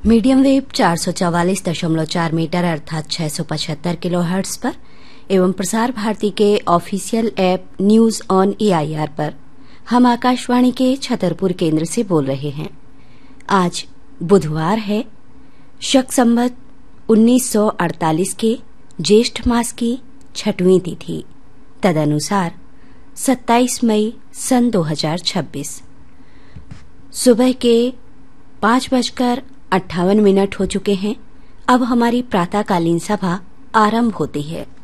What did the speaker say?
Medium wave 444.4 metre अर्थात 675 kilohertz पर एवं प्रसार भारती के official app news on AIR पर हम आकाशवाणी के छतरपुर केंद्र से बोल रहे हैं। आज बुधवार है, शक संवत 1948 के ज्येष्ठ मास की 6वीं तिथि, तदनुसार 27 मई सन 2026। सुबह के 5:58 हो चुके हैं। अब हमारी प्रातःकालीन सभा आरंभ होती है।